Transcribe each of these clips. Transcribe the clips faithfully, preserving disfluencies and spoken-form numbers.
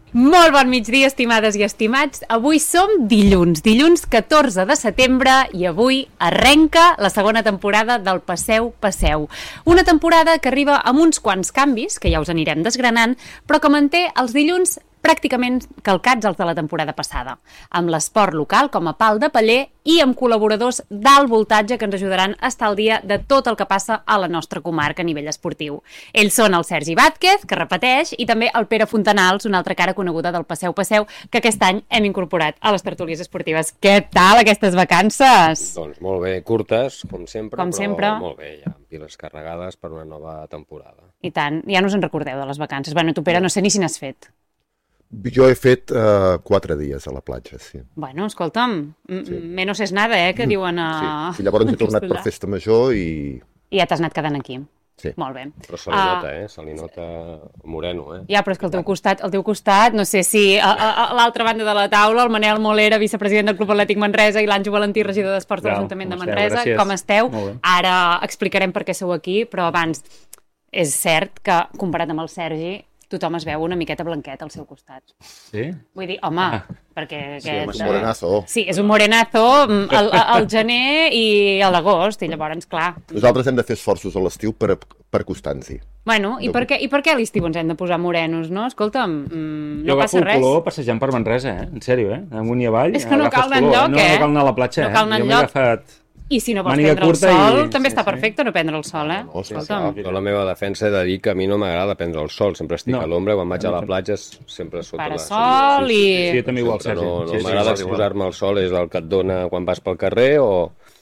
Molt bon migdia, estimades i estimats. Avui som dilluns, dilluns catorze de setembre i avui arrenca la segona temporada del Passeu Passeu. Una temporada que arriba amb uns quants canvis, que ja us anirem desgranant, però que manté els dilluns pràcticament calcats els de la temporada passada, amb l'esport local com a pal de paller i amb col·laboradors d'alt voltatge que ens ajudaran a estar al dia de tot el que passa a la nostra comarca a nivell esportiu. Ells són el Sergi Vázquez, que repeteix, i també el Pere Fontanals, una altra cara coneguda del Passeu Passeu, que aquest any hem incorporat a les tertúlies esportives. Què tal aquestes vacances? Doncs molt bé, curtes, com sempre, com però sempre. Molt bé, ja, amb piles carregades per una nova temporada. I tant, ja no us en recordeu de les vacances. Bueno, tu, Pere, no sé ni si n'has fet. Jo he fet uh, quatre dies a la platja, sí. Bueno, escolta'm, sí. menos es nada, eh, que diuen a... Sí, i llavors he tornat per festa major i... I ja t'has anat quedant aquí. Sí. Molt bé. Però se li nota, eh? Se li nota moreno, eh? Ja, però és que al teu costat, al teu costat, no sé si a, a, a l'altra banda de la taula, el Manel Molera, vicepresident del Club Atlètic Manresa, i l'Àngel Valentí, regidor d'Esports de l'Ajuntament de Manresa. Gràcies. Com esteu? Ara explicarem per què sou aquí, però abans és cert que, comparat amb el Sergi, tothom es veu una miqueta blanquet al seu costat. Sí? Vull dir, home, ah. perquè... Sí, aquest, és un morenazo. Sí, és un morenazo al, al gener i a l'agost, i llavors, clar... Nosaltres hem de fer esforços a l'estiu per, per acostar-nos-hi. Bueno, i per, què, i per què a l'estiu ens hem de posar morenos, no? Escolta'm, mm, no jo passa res. Jo agafo el color passejant per Manresa, eh? En sèrio, eh? Amunt i avall. És que no cal anar enlloc, eh? eh? No, no cal anar a la platja, no cal anar eh? Jo m'he agafat... I si no vols prendre el sol, i... també sí, està perfecte no prendre el sol, eh? No, sí, Escolta'm. Sí, la meva defensa he de dir que a mi no m'agrada prendre el sol, sempre estic no. a l'ombra, quan vaig a la platja sempre sota Para la... sol i... Sí, sí, també igual, Sergi. No, no sí, sí, m'agrada sí, exposar-me al sol, és el que et dona quan vas pel carrer o,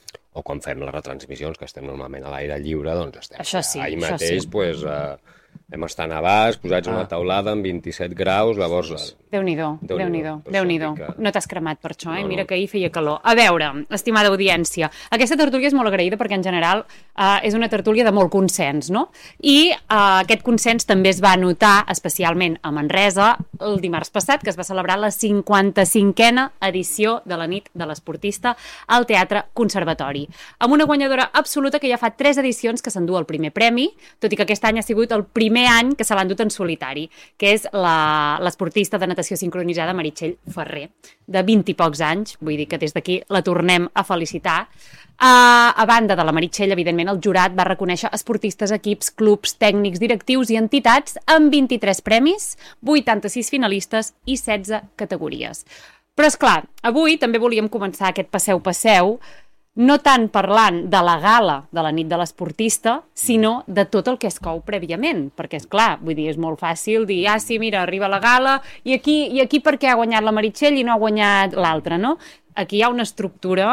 o quan fem les retransmissions, que estem normalment a l'aire lliure, doncs estem... Això sí, ahir això mateix, sí. pues, uh, vam estar a Navàs, posats ah. una taulada amb vint-i-set graus, llavors... Déu-n'hi-do, Déu-n'hi-do, Déu-n'hi-do. Que... No t'has cremat per això, eh? No, Mira no. que ahir feia calor. A veure, estimada audiència, aquesta tertúlia és molt agraïda perquè en general eh, és una tertúlia de molt consens, no? I eh, aquest consens també es va notar especialment a Manresa el dimarts passat, que es va celebrar la cinquanta-cinquena edició de la nit de l'esportista al Teatre Conservatori, amb una guanyadora absoluta que ja fa tres edicions que s'endú el primer premi, tot i que aquest any ha sigut el primer any que se l'ha endut en solitari, que és l'esportista de natació sincronitzada Meritxell Ferrer, de vint i pocs anys, vull dir que des d'aquí la tornem a felicitar. Uh, a banda de la Meritxell, evidentment, el jurat va reconèixer esportistes, equips, clubs, tècnics, directius i entitats amb vint-i-tres premis, vuitanta-sis finalistes i setze categories. Però, és clar, avui també volíem començar aquest Passeu-Passeu no tant parlant de la gala de la nit de l'esportista, sinó de tot el que es cou prèviament, perquè, és clar, vull dir, és molt fàcil dir, ah, sí, mira, arriba la gala, i aquí, i aquí per què ha guanyat la Meritxell i no ha guanyat l'altra, no? Aquí hi ha una estructura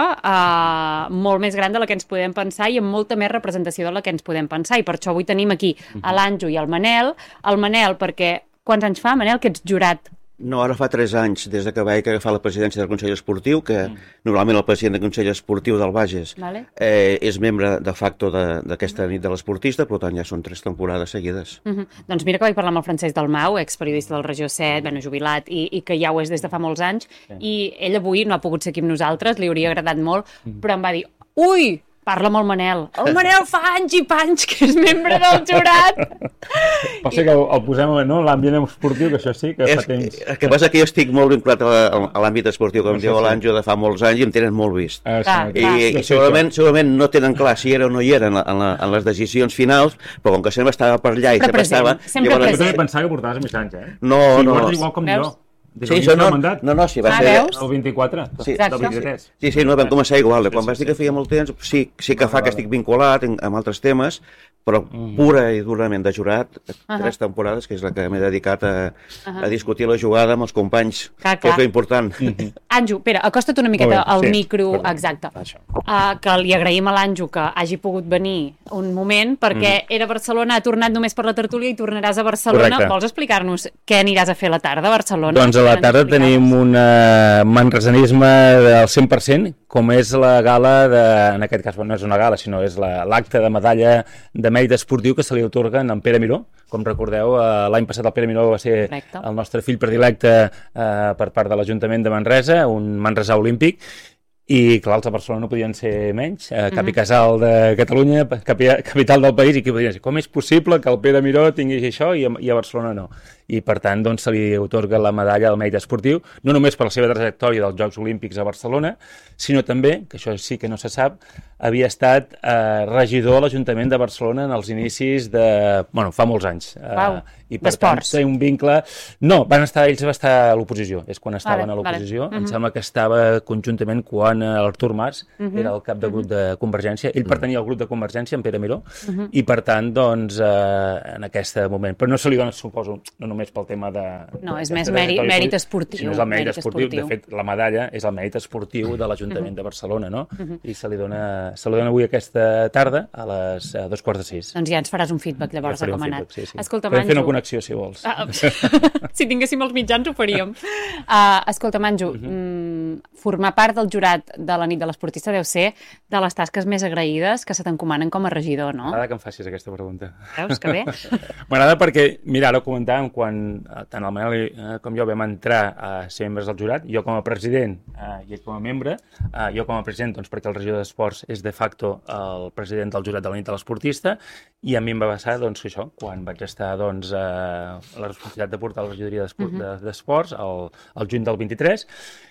eh, molt més gran de la que ens podem pensar i amb molta més representació de la que ens podem pensar, i per això avui tenim aquí a l'Anjo i al Manel. El Manel, perquè, quants anys fa, Manel, que ets jurat? No, ara fa tres anys, des que vaig agafar la presidència del Consell Esportiu, que mm. normalment el president del Consell Esportiu del Bages vale. eh, és membre de facto d'aquesta nit de l'esportista, per tant ja són tres temporades seguides. Mm -hmm. Doncs mira que vaig parlar amb el Francesc Dalmau, experiodista del Regió set, bueno, jubilat, i, i que ja ho és des de fa molts anys, sí. I ell avui no ha pogut ser aquí amb nosaltres, li hauria agradat molt, mm. però em va dir, ui, parla amb el Manel. El Manel fa anys i panys que és membre del jurat. Passa I... que el, el posem no, en l'àmbit esportiu, que això sí, que és, fa temps... El que passa que jo estic molt vinculat a, a l'àmbit esportiu, com diu l'Anjo, de fa molts anys, i em tenen molt vist. Ah, clar, sí, clar. I, i segurament, segurament no tenen clar si era o no hi era en, la, en, la, en les decisions finals, però com que sempre estava per allà i sempre, sempre estava... Sempre llavors... Jo també pensava que portaves més anys, eh? No, sí, no. Igual com Veus? jo. Des Sí, això no, mandat. no, no, sí, va ah, ser... Veus? El vint-i-quatre, sí, del vint-i-tres. Sí, sí, no vam començar igual. Quan sí, vas dir sí, que feia molt temps, sí, sí que fa que estic vinculat en, amb altres temes, però mm. pura i durament de jurat, uh -huh. tres temporades, que és la que m'he dedicat a, uh -huh. a discutir la jugada amb els companys, clar, que clar. és important. Mm -hmm. Anjo, Pere, acosta't una miqueta al sí, micro, perdó. exacte, uh, que li agraïm a l'Anjo que hagi pogut venir un moment, perquè mm. era a Barcelona, ha tornat només per la tertúlia i tornaràs a Barcelona. Correcte. Vols explicar-nos què aniràs a fer a la tarda a Barcelona? Doncs a la tarda tenim un manresanisme del cent per cent, com és la gala, de, en aquest cas no és una gala, sinó és l'acte la, de medalla de mèrit esportiu que se li atorguen a en Pere Miró. Com recordeu, eh, l'any passat el Pere Miró va ser Correcte. el nostre fill predilecte eh, per part de l'Ajuntament de Manresa, un manresà olímpic, i clar, els de Barcelona no podien ser menys, eh, cap i casal de Catalunya, capi, capital del país, i qui podria dir, com és possible que el Pere Miró tingui això i a, i a Barcelona no? i per tant doncs, se li otorga la medalla del mèrit esportiu, no només per la seva trajectòria dels Jocs Olímpics a Barcelona, sinó també, que això sí que no se sap, havia estat eh, regidor a l'Ajuntament de Barcelona en els inicis de... bueno, fa molts anys. Uau, I per tant té un vincle... No, van estar, ells van estar a l'oposició, és quan estaven vale, a l'oposició. Vale. Em uh -huh. sembla que estava conjuntament quan l'Artur Mas uh -huh. era el cap de grup uh -huh. de Convergència. Ell pertanyia al grup de Convergència, en Pere Miró, uh -huh. i per tant, doncs, eh, en aquest moment... Però no se li dona, suposo, no només pel tema de... No, és més mèrit, mèrit esportiu. Sinó és el mèrit, mèrit esportiu. esportiu. De fet, la medalla és el mèrit esportiu de l'Ajuntament uh -huh. de Barcelona, no? Uh -huh. I se li dona, se li dona avui aquesta tarda a les a dos quarts de sis. Doncs ja ens faràs un feedback llavors de com ha anat. Sí, sí. Escolta, Podem Manjo... fer una connexió, si vols. Ah, si tinguéssim els mitjans ho faríem. Uh, escolta, Manjo, uh -huh. mm, formar part del jurat de la nit de l'esportista deu ser de les tasques més agraïdes que se t'encomanen com a regidor, no? M'agrada que em facis aquesta pregunta. Veus que bé? M'agrada perquè, mira, ara ho comentàvem, quan tant el Manel eh, com jo vam entrar a ser membres del jurat, jo com a president eh, i ell com a membre, eh, jo com a president, doncs perquè el regidor d'Esports és de facto el president del jurat de la nit de l'esportista, i a mi em va passar, doncs, això, quan vaig estar, doncs, eh, la responsabilitat de portar la regidoria d'Esports al, al juny del vint-i-tres.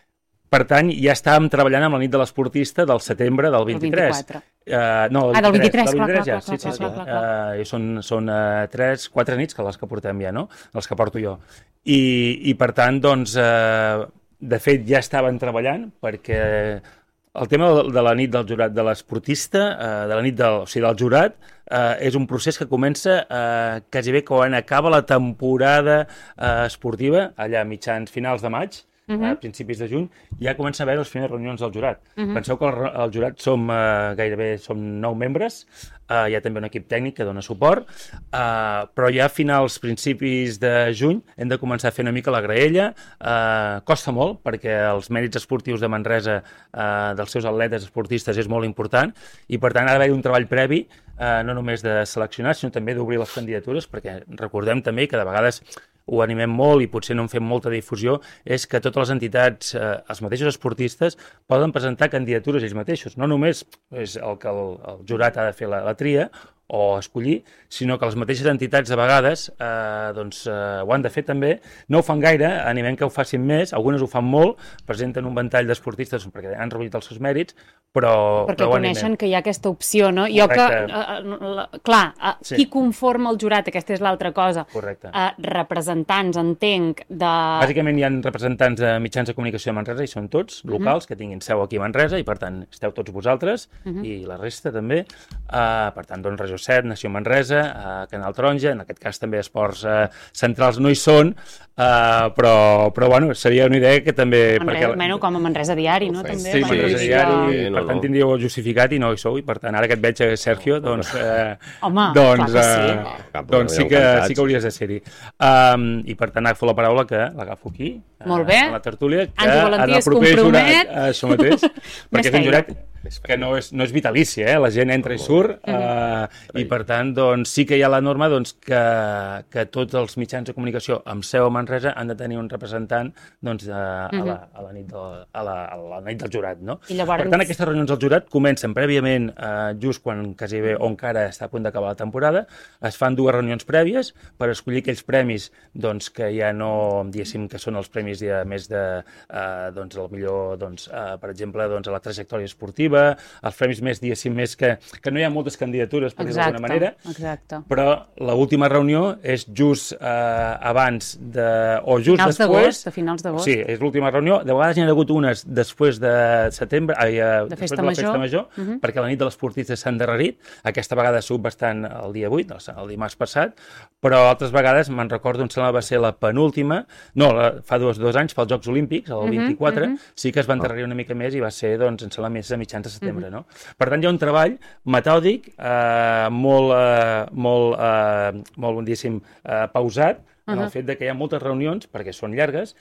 Per tant, ja estàvem treballant amb la nit de l'esportista del setembre del vint-i-tres. El vint-i-quatre. Uh, no, el ah, del vint-i-tres, del vint-i-tres, clar, ja. clar, Sí, clar, sí, clar, sí. clar, clar. Uh, són són uh, tres, quatre nits que les que portem ja, no? Les que porto jo. I, i per tant, doncs, uh, de fet, ja estaven treballant perquè el tema de la nit del jurat de l'esportista, uh, de la nit del, o sigui, del jurat, uh, és un procés que comença uh, quasi bé quan acaba la temporada uh, esportiva, allà a mitjans finals de maig, Uh -huh. a principis de juny, ja comença a haver les primeres reunions del jurat. Uh -huh. Penseu que el, el jurat som uh, gairebé som nou membres, uh, hi ha també un equip tècnic que dona suport, uh, però ja a finals, principis de juny, hem de començar a fer una mica la graella. Uh, costa molt, perquè els mèrits esportius de Manresa, uh, dels seus atletes esportistes, és molt important, i per tant ha d'haver un treball previ, uh, no només de seleccionar, sinó també d'obrir les candidatures, perquè recordem també que de vegades ho animem molt i potser no en fem molta difusió, és que totes les entitats, eh, els mateixos esportistes, poden presentar candidatures ells mateixos. No només és el que el, el jurat ha de fer la, la tria o escollir, sinó que les mateixes entitats de vegades eh, doncs, eh, ho han de fer també. No ho fan gaire, animem que ho facin més, algunes ho fan molt, presenten un ventall d'esportistes perquè han recollit els seus mèrits, però... Perquè però coneixen que hi ha aquesta opció, no? Jo que, uh, la, clar, uh, sí. Qui conforma el jurat, aquesta és l'altra cosa. Correcte. Uh, representants, entenc, de... Bàsicament hi ha representants de mitjans de comunicació de Manresa, i són tots locals, uh -huh. que tinguin seu aquí a Manresa, i per tant esteu tots vosaltres, uh -huh. i la resta també. Uh, per tant, doncs, Regió set, Nació Manresa, uh, Canal Taronja, en aquest cas també Esports uh, Centrals no hi són, uh, però, però bueno, seria una idea que també... Manresa, perquè... bueno, com a Manresa Diari, no? També, sí, Manresa Diari, sí, per no, tant no. tindríeu justificat i no hi sou, i per tant, ara que et veig a Sergio, doncs... Eh, Home, doncs, clar que sí. eh, Cap doncs sí que, sí que hauries de ser-hi. Um, I per tant, agafo la paraula que l'agafo aquí, molt bé. a la tertúlia, que Anjo Valentí en el es proper compromet. jurat, eh, això mateix, perquè és un jurat que no és, no és vitalici, eh? La gent entra i surt, uh, uh, i per tant, doncs, sí que hi ha la norma doncs, que, que tots els mitjans de comunicació amb seu a Manresa han de tenir un representant doncs, a, a, la, a, la nit del, a, la, a la nit del jurat, no? I llavors... Per tant, aquestes reunions del jurat comencen prèviament, eh, just quan quasi bé o encara està a punt d'acabar la temporada, es fan dues reunions prèvies per escollir aquells premis doncs, que ja no, diguéssim, que són els premis ja més de, eh, doncs, el millor, doncs, eh, per exemple, doncs, a la trajectòria esportiva, els premis més, diguéssim, més que, que no hi ha moltes candidatures, per dir d'alguna manera, exacte. Però l'última reunió és just eh, abans de... o just finals després... De finals d'agost. Sí, és l'última reunió. De vegades n'hi ha hagut unes després de setembre, ai, eh, de després festa de la major. festa major, uh -huh. perquè la nit de l'esportista s'ha endarrerit. Aquesta vegada ha sigut bastant el dia vuit, el dimarts passat, però altres vegades, me'n recordo, em sembla que va ser la penúltima, no, la, fa dos, dos anys, pels Jocs Olímpics, el uh -huh, vint-i-quatre, uh -huh. sí que es va endarrerir una mica més i va ser, doncs, em sembla, més a mitjans de setembre, uh -huh. no? Per tant, hi ha un treball metòdic, eh, molt, eh, molt, eh, molt, diguéssim, eh, pausat, en uh -huh. el fet de que hi ha moltes reunions, perquè són llargues,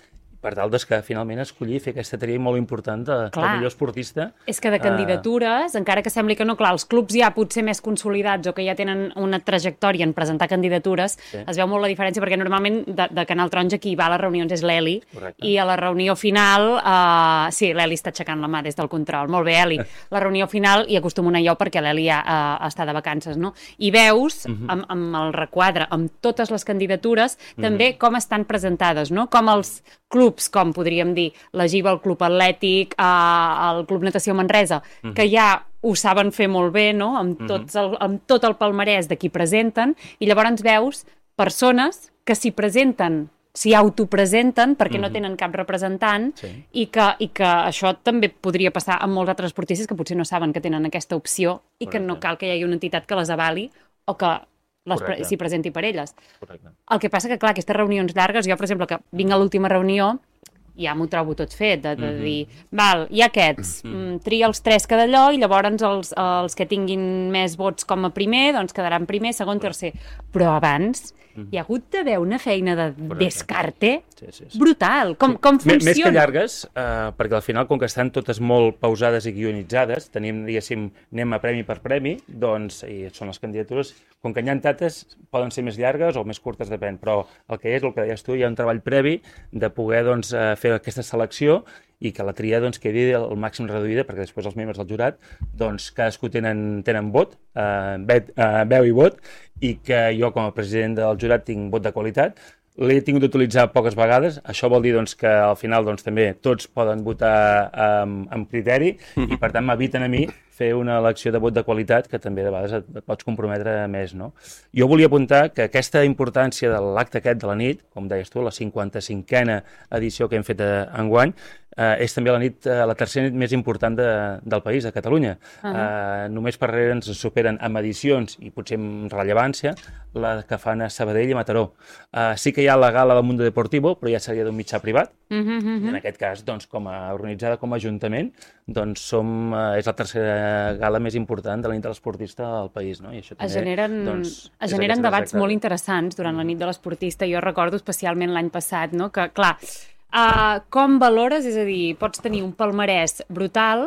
per tal des que finalment escollir fer aquesta tria molt important de, del millor esportista. És que de candidatures, uh... encara que sembli que no, clar, els clubs ja potser més consolidats o que ja tenen una trajectòria en presentar candidatures, sí. es veu molt la diferència, perquè normalment de, de Canal Taronja qui va a les reunions és l'Eli, i a la reunió final, uh, sí, l'Eli està aixecant la mà des del control, molt bé, Eli, la reunió final hi acostumo a anar jo perquè l'Eli ja uh, està de vacances, no? I veus, uh -huh. amb, amb el requadre, amb totes les candidatures, uh -huh. també com estan presentades, no? Com els clubs, com podríem dir, la Giva, el Club Atlètic, eh, el Club Natació Manresa, uh-huh. que ja ho saben fer molt bé, no? Amb, tots el, amb tot el palmarès de qui presenten, i llavors veus persones que s'hi presenten, s'hi autopresenten perquè uh-huh. no tenen cap representant, sí. i, que, i que això també podria passar amb molts altres esportistes que potser no saben que tenen aquesta opció i Correcte. Que no cal que hi hagi una entitat que les avali o que Pre s'hi presenti per elles. Correcte. El que passa que, clar, aquestes reunions llargues, jo, per exemple, que vinc a l'última reunió, ja m'ho trobo tot fet, de, de mm -hmm. dir, val, hi ha aquests, mm -hmm. tria els tres que d'allò, i llavors els, els que tinguin més vots com a primer, doncs quedaran primer, segon, tercer. Però abans mm -hmm. hi ha hagut d'haver una feina de Correcte. Descarte sí, sí, sí. brutal. Com, com funciona? Més que llargues, eh, perquè al final, com que estan totes molt pausades i guionitzades, tenim, diguéssim, anem a premi per premi, doncs, i són les candidatures, com que n'hi ha tantes, poden ser més llargues o més curtes, depèn, però el que és, el que deies tu, hi ha un treball previ de poder doncs, fer aquesta selecció i que la tria doncs, quedi al màxim reduïda, perquè després els membres del jurat doncs, cadascú tenen, tenen vot, eh, eh, veu i vot, i que jo com a president del jurat tinc vot de qualitat. L'he tingut d'utilitzar poques vegades, això vol dir doncs, que al final doncs, també tots poden votar amb, amb criteri i per tant m'eviten a mi fer una elecció de vot de qualitat que també de vegades et, et pots comprometre més. No? Jo volia apuntar que aquesta importància de l'acte aquest de la nit, com deies tu, la cinquanta-cinquena edició que hem fet enguany, eh, és també la nit, eh, la tercera nit més important de, del país, de Catalunya. Uh -huh. eh, només per darrere ens superen amb edicions i potser amb rellevància la que fan a Sabadell i Mataró. Eh, sí que hi ha la gala del Mundo Deportivo, però ja seria d'un mitjà privat. Uh -huh. En aquest cas, doncs, com a organitzada com a ajuntament, doncs som, eh, és la tercera gala més important de la nit de l'esportista al país. No? I això també, es generen, doncs, es generen debats molt interessants durant la nit de l'esportista. Jo recordo especialment l'any passat, no? Que, clar, uh, com valores, és a dir, pots tenir un palmarès brutal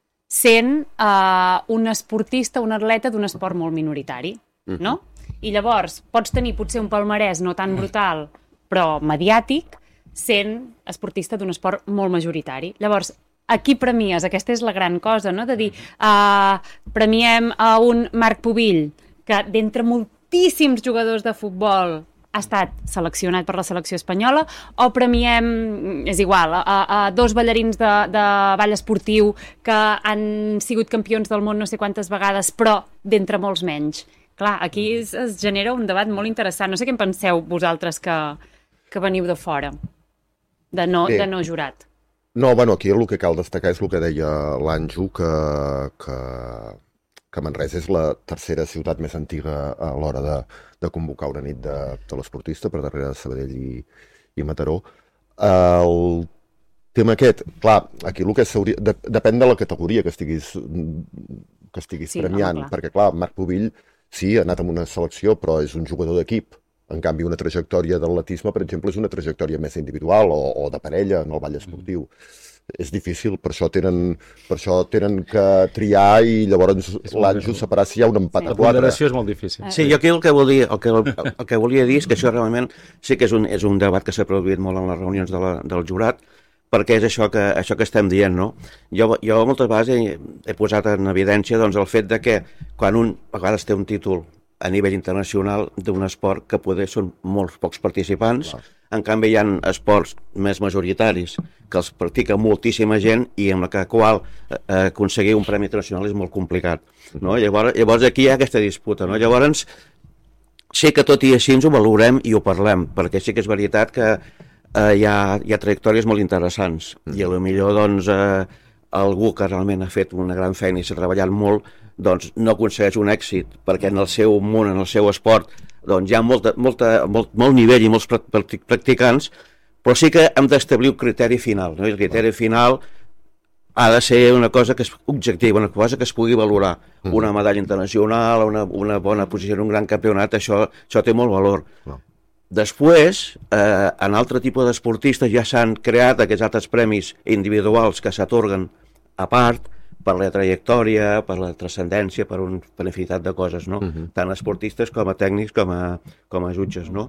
sent uh, un esportista, un atleta d'un esport molt minoritari, no? I llavors pots tenir potser un palmarès no tan brutal, però mediàtic, sent esportista d'un esport molt majoritari. Llavors, aquí premies, aquesta és la gran cosa, no? De dir, uh, premiem a un Marc Pubill, que d'entre moltíssims jugadors de futbol ha estat seleccionat per la selecció espanyola, o premiem, és igual, a, a dos ballarins de, de ball esportiu que han sigut campions del món no sé quantes vegades, però d'entre molts menys. Clar, aquí es, es genera un debat molt interessant. No sé què en penseu vosaltres que, que veniu de fora, de no, de no jurat. No, bueno, aquí el que cal destacar és el que deia l'Anjo, que, que, que Manresa és la tercera ciutat més antiga a l'hora de, de convocar una nit de, de l'esportista, per darrere de Sabadell i, i Mataró. El tema aquest, clar, aquí el que s'hauria... De, depèn de la categoria que estiguis, que estiguis sí, premiant, no, clar. Perquè, clar, Marc Pubill sí, ha anat amb una selecció, però és un jugador d'equip. En canvi, una trajectòria d'atletisme, per exemple, és una trajectòria més individual o, o de parella en el ball esportiu. Mm. És difícil, per això tenen, per això tenen que triar i llavors l'Anjo separar si hi ha un empat sí. a quatre. La ponderació és molt difícil. Sí, jo aquí el que volia, el que, el, el que volia dir és que això realment sí que és un, és un debat que s'ha produït molt en les reunions de la, del jurat, perquè és això que, això que estem dient, no? Jo, jo moltes vegades he, he posat en evidència doncs, el fet de que quan un a vegades té un títol a nivell internacional d'un esport que poder són molts pocs participants, clar. En canvi hi ha esports més majoritaris que els practica moltíssima gent i amb la que qual eh, aconseguir un premi internacional és molt complicat, no? Llavors, llavors aquí hi ha aquesta disputa, no? Llavors sí que tot i així ens ho valorem i ho parlem, perquè sí que és veritat que eh, hi, ha, hi ha trajectòries molt interessants i a lo millor doncs eh, algú que realment ha fet una gran feina i s'ha treballat molt doncs no aconsegueix un èxit perquè en el seu món, en el seu esport doncs hi ha molta, molta, molt, molt nivell i molts practicants, però sí que hem d'establir un criteri final, no? I el criteri final ha de ser una cosa que és objectiva, una cosa que es pugui valorar, una medalla internacional, una, una bona posició en un gran campionat, això, això té molt valor. No. Després, eh, en altre tipus d'esportistes ja s'han creat aquests altres premis individuals que s'atorguen a part per la trajectòria, per la transcendència, per, un, per una infinitat de coses, no? Uh-huh. Tant esportistes com a tècnics com a, com a jutges, no?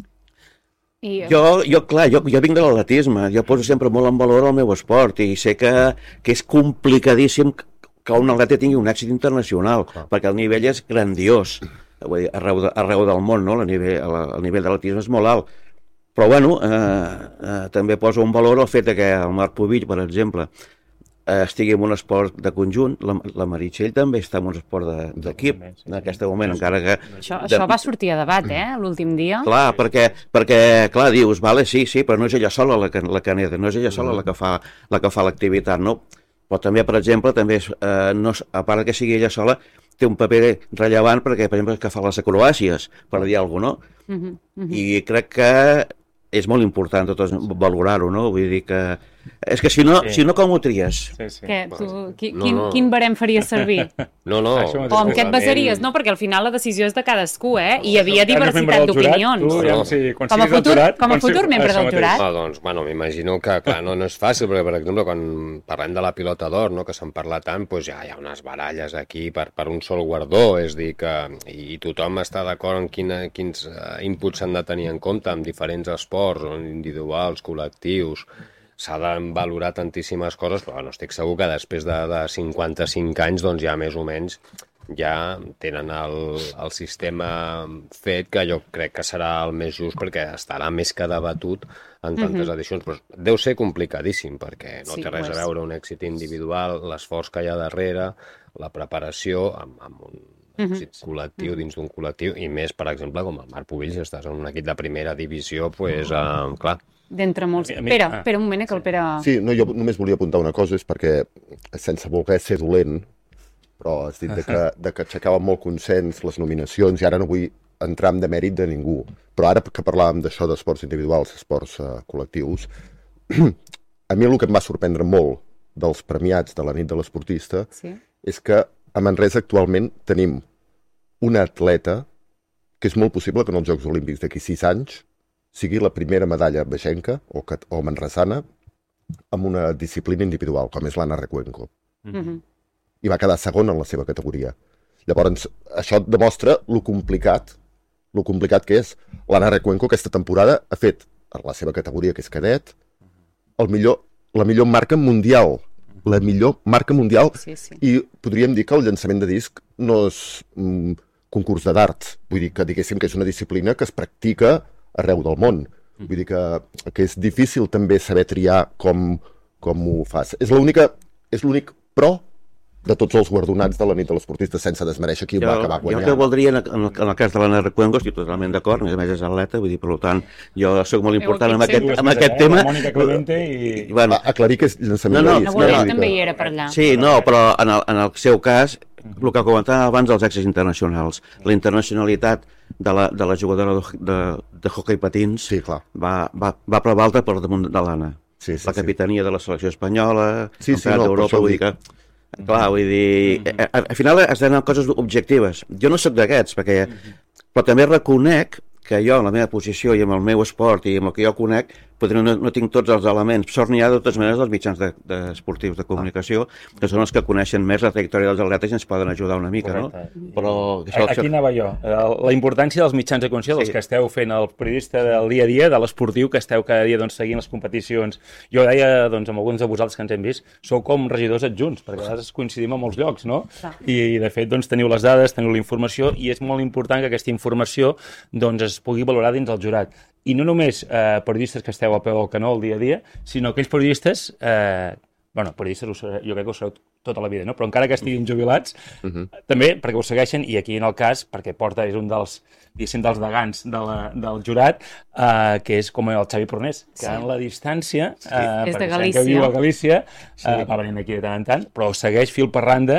I... Jo, jo, clar, jo, jo vinc de l'atletisme, jo poso sempre molt en valor el meu esport i sé que, que és complicadíssim que un atleta tingui un èxit internacional, clar, perquè el nivell és grandiós. Vull dir, arreu, de, arreu del món, no? El nivell, el, el nivell de l'atletisme és molt alt. Però, bueno, eh, eh, també poso en valor el fet que el Marc Pubill, per exemple, eh, estigui en un esport de conjunt. La, la Meritxell també està en un esport d'equip, de, en aquest moment, encara que... Això, de... això va sortir a debat, eh, l'últim dia. Clar, perquè, perquè, clar, dius, vale, sí, sí, però no és ella sola la que, la que neda, no és ella sola la que fa la que fa l'activitat, no? Però també, per exemple, també eh, no, a part que sigui ella sola, té un paper rellevant perquè, per exemple, que fa les acrobàcies, per dir alguna cosa, no? Uh-huh, uh-huh. I crec que és molt important tot valorar-ho, no? Vull dir que... És que si no, sí. si no com ho tries? Sí, sí. Què, tu, qui, no, quin, no. quin barem faries servir? No, no. O amb què et basaries? No, perquè al final la decisió és de cadascú, eh? I hi havia diversitat d'opinions. Tu, ja, sí, com a futur, jurat, com a futur si... membre del jurat. No, doncs, bueno, m'imagino que, clar, no, no és fàcil, perquè, per exemple, quan parlem de la pilota d'or, no, que se'n parla tant, doncs ja hi ha unes baralles aquí per, per un sol guardó, és dir que... I tothom està d'acord en quina, quins uh, inputs s'han de tenir en compte en diferents esports, individuals, col·lectius... S'ha de valorar tantíssimes coses, però no estic segur que després de, de cinquanta-cinc anys doncs ja més o menys ja tenen el, el sistema fet, que jo crec que serà el més just perquè estarà més que debatut en tantes uh-huh. edicions. Però deu ser complicadíssim perquè no sí, té res a veure un èxit individual, l'esforç que hi ha darrere, la preparació amb, amb un èxit uh-huh. col·lectiu dins d'un col·lectiu i més, per exemple, com el Marc Pubill, si estàs en un equip de primera divisió, doncs, pues, uh, clar, d'entre molts... Pere, Pere, un moment, que el Pere... Sí, no, jo només volia apuntar una cosa, és perquè, sense voler ser dolent, però has dit de que, de que aixecaven molt consens les nominacions, i ara no vull entrar en demèrit de ningú, però ara que parlàvem d'això d'esports individuals, esports uh, col·lectius, a mi el que em va sorprendre molt dels premiats de la nit de l'esportista sí. és que a Manresa actualment tenim una atleta que és molt possible que en els Jocs Olímpics d'aquí sis anys sigui la primera medalla vegenca o, o manresana amb una disciplina individual, com és l'Anna Recuenco. Mm-hmm. I va quedar segona en la seva categoria. Llavors, això demostra lo complicat, lo complicat que és. L'Anna Recuenco aquesta temporada ha fet, en la seva categoria, que és cadet, el millor, la millor marca mundial. La millor marca mundial. Sí, sí. I podríem dir que el llançament de disc no és un concurs de darts. Vull dir que diguéssim que és una disciplina que es practica arreu del món. Vull dir que, que és difícil també saber triar com, com ho fas. És l'única, és l'únic pro de tots els guardonats de la nit de l'esportista, sense desmereixer qui jo, va acabar guanyant. Jo que voldria, en el, en el cas de l'Anna Recuenco, estic totalment d'acord, a més és atleta, vull dir, per tant, jo soc molt important en aquest, en aquest tema. Mònica Clemente i... Bueno, aclarir que és llançament no, no, de disc. No, no, també hi era per allà. Sí, no, però en el, en el seu cas, el que comentava abans dels èxits internacionals, la internacionalitat de la, de la jugadora de, de, de hoquei patins sí, clar. va, va, va prevaldre per damunt de l'Anna. Sí, sí, la capitania sí. de la selecció espanyola, sí, sí, no, d'Europa, vull dir que... Clar, vull dir... Al final has d'anar coses objectives. Jo no sóc d'aquests, perquè... Però també reconec que jo, en la meva posició i amb el meu esport i amb el que jo conec, potser no, no tinc tots els elements. Sort n'hi ha de totes maneres dels mitjans de, de esportius de comunicació, ah. que són els que coneixen més la trajectòria dels atletes i ens poden ajudar una mica, correcte. No? Però... Això, Aquí anava jo. La importància dels mitjans de comunicació, sí. dels que esteu fent el periodista del dia a dia, de l'esportiu, que esteu cada dia doncs, seguint les competicions. Jo deia doncs, amb alguns de vosaltres que ens hem vist, sou com regidors adjunts, perquè a vegades coincidim a molts llocs, no? Ah. I, de fet, doncs, teniu les dades, teniu la informació, i és molt important que aquesta informació doncs, es pugui valorar dins el jurat. I no només eh, periodistes que esteu a peu del canó el dia a dia, sinó aquells periodistes, eh, bueno, periodistes jo crec que ho sereu tota la vida, no? Però encara que estiguin jubilats, uh-huh. també perquè ho segueixen, i aquí en el cas, perquè porta és un dels, diguéssim, dels degans de la, del jurat, eh, que és com el Xavi Prunés, que sí. en la distància, eh, és de Galícia, que viu a Galícia, sí. eh, va venint aquí de tant en tant, però segueix fil per randa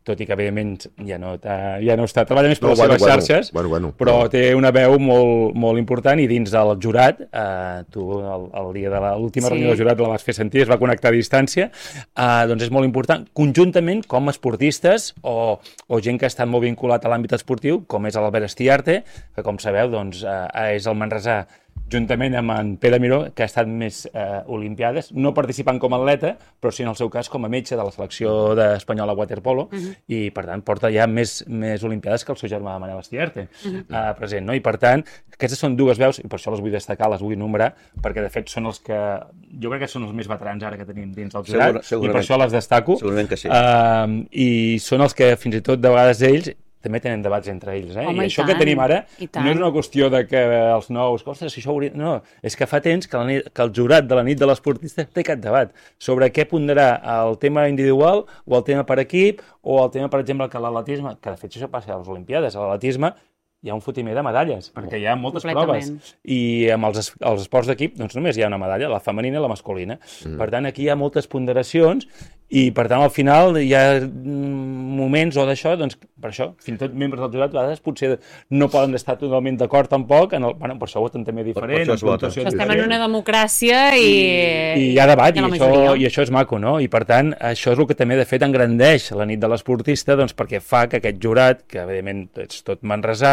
tot i que, evidentment, ja no, ja no està treballant més per No, les bueno, seves bueno, xarxes, bueno, bueno, però però- té una veu molt, molt important i dins del jurat, eh, tu el, el dia de l'última Sí. reunió del jurat la vas fer sentir, es va connectar a distància, eh, doncs és molt important, conjuntament com esportistes o, o gent que ha estat molt vinculat a l'àmbit esportiu, com és l'Albert Estiarte, que com sabeu doncs, eh, és el manresà juntament amb en Pere Miró, que ha estat més eh, olimpiades, no participant com a atleta, però sí en el seu cas com a metge de la selecció espanyola waterpolo, uh-huh. i per tant porta ja més, més olimpiades que el seu germà Manel Estiarte uh-huh. eh, present, no? I per tant, aquestes són dues veus, i per això les vull destacar, les vull enumerar, perquè de fet són els que, jo crec que són els més veterans ara que tenim dins del jurat, Segur, i per això les destaco. Segurament que sí. Eh, I són els que fins i tot de vegades ells també tenen debats entre ells, eh? Home, I i això tant, que tenim ara i tant. no és una qüestió de que els nous, que, ostres, si això hauria... No, és que fa temps que, la nit, que el jurat de la nit de l'esportista té aquest debat sobre què ponderarà el tema individual o el tema per equip o el tema, per exemple, que l'atletisme, que de fet això passa a les Olimpiades, a l'atletisme hi ha un fotimer de medalles, perquè hi ha moltes proves. I amb els, es, els esports d'equip doncs només hi ha una medalla, la femenina i la masculina. Mm. Per tant, aquí hi ha moltes ponderacions i, per tant, al final hi ha moments o d'això, doncs, per això, fins i tot membres del jurat, a vegades potser no poden estar totalment d'acord tampoc, en el, bueno, per això voten també diferent. Per això es vota. Estem en una democràcia i... I hi ha debat, i, i, això, i això és maco, no? I per tant, això és el que també de fet engrandeix la nit de l'esportista, doncs perquè fa que aquest jurat, que evidentment és tot manresà,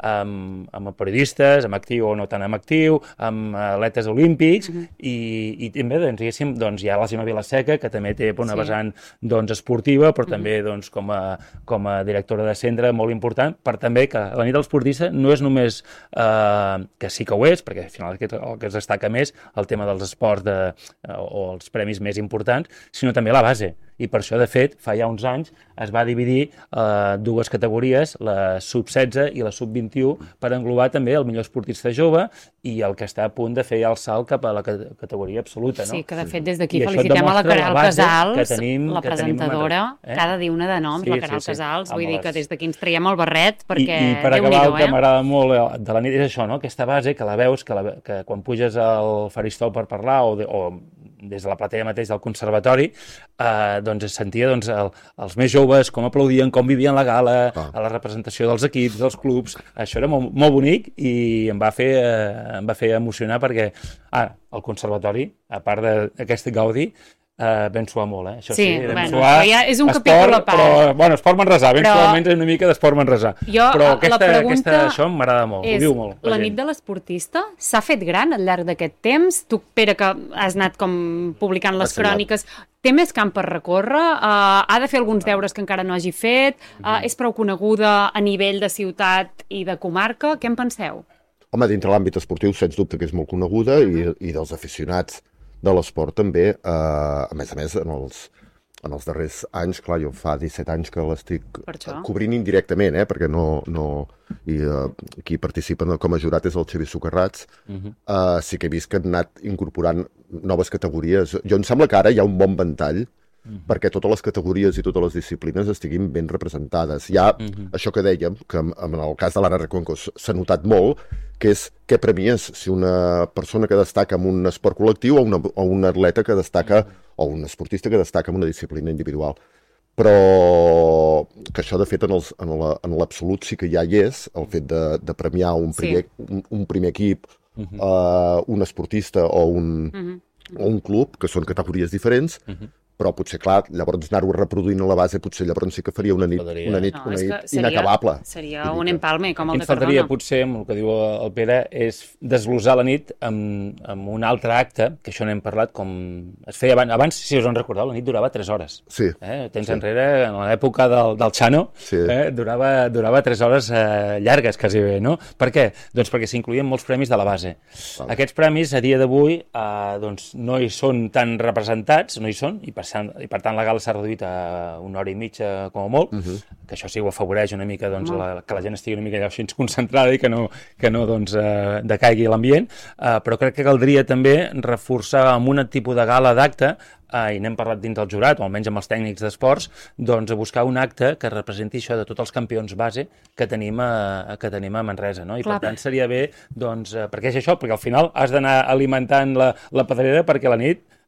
amb, amb periodistes, amb actiu o no tan amb actiu, amb atletes olímpics, uh-huh. i, i també, doncs, diguéssim, doncs, hi ha la Gemma Vilaseca, que també té una sí. vessant doncs, esportiva, però uh-huh. també doncs, com, a, com a directora de centre molt important, per també que la nit de l'esportista no és només, eh, que sí que ho és, perquè al final el que, el que es destaca més el tema dels esports de, o els premis més importants, sinó també la base. I per això, de fet, fa ja uns anys es va dividir eh, dues categories, la sub setze i la sub vint-i-u, per englobar també el millor esportista jove i el que està a punt de fer ja el salt cap a la categoria absoluta. No? Sí, que de fet des d'aquí I felicitem a la Queralt Casals, tenim, la presentadora, eh? Cada dia una de noms, sí, la Queralt sí, sí. Casals, vull amb dir les... que des d'aquí ens traiem el barret, perquè I, i per acabar, el eh? que m'agrada molt de la nit és això, no? Aquesta base que la veus, que, la, que quan puges al faristol per parlar o, de, o des de la platea mateix del conservatori, eh, doncs es sentia doncs, el, els més joves, com aplaudien, com vivien la gala, ah. a la representació dels equips, dels clubs. Això era molt, molt bonic i em va fer, eh, em va fer emocionar perquè ara, el conservatori, a part d'aquest gaudi, Uh, vam suar molt, eh? Això sí, sí bueno, suar, ja és un esport, capítol a part. Però, bueno, esport manresà, ben però... suament és una mica d'esport manresà. Jo, però aquesta, la pregunta aquesta, això m'agrada molt, és, ho diu molt. La, la gent. nit de l'esportista s'ha fet gran al llarg d'aquest temps? Tu, Pere, que has anat com publicant les cròniques, té més camp per recórrer? Uh, ha de fer alguns deures que encara no hagi fet? Uh, és prou coneguda a nivell de ciutat i de comarca? Què en penseu? Home, dintre l'àmbit esportiu, sens dubte que és molt coneguda i, i dels aficionats de l'esport també, eh, a més a més, en els, en els darrers anys, clar, jo fa disset anys que l'estic cobrint indirectament, eh, perquè no... no i eh, qui participa com a jurat és el Xavier Socarrats, uh-huh. eh, sí que he vist que han anat incorporant noves categories. Jo em sembla que ara hi ha un bon ventall uh-huh. perquè totes les categories i totes les disciplines estiguin ben representades. Hi ha uh-huh. això que dèiem, que en el cas de l'Anna Recuenco s'ha notat molt, que és què premies si una persona que destaca en un esport col·lectiu o, una, o un atleta que destaca, o un esportista que destaca en una disciplina individual. Però que això, de fet, en, els, en, la, en l'absolut sí que ja hi és, el fet de, de premiar un primer, sí. un, un primer equip, uh-huh. uh, un esportista o un, uh-huh. o un club, que són categories diferents, uh-huh. però potser, clar, llavors anar-ho reproduint a la base, potser llavors sí que faria una nit, una nit, no, una nit seria, inacabable. Seria un empalme, com el de Cardona. Faltaria, potser, amb el que diu el Pere, és desglosar la nit amb, amb un altre acte, que això n'hem parlat, com es feia abans, abans, si us en recordeu, la nit durava tres hores. Sí. Eh? Temps sí. enrere, en l'època del, del Chano, sí. eh? durava, durava tres hores eh, llargues, quasi bé, no? Per què? Doncs perquè s'incluïen molts premis de la base. Vale. Aquests premis, a dia d'avui, eh, doncs no hi són tan representats, no hi són, i per i per tant la gala s'ha reduït a una hora i mitja com a molt, uh-huh. que això sí ho afavoreix una mica doncs, la, que la gent estigui una mica així concentrada i que no, que no doncs, eh, decaigui l'ambient, eh, però crec que caldria també reforçar amb un tipus de gala d'acte, eh, i n'hem parlat dins del jurat, o almenys amb els tècnics d'esports, doncs a buscar un acte que representi això de tots els campions base que tenim a, que tenim a Manresa, no? I Clar. Per tant seria bé, doncs, eh, perquè és això, perquè al final has d'anar alimentant la, la pedrera perquè la nit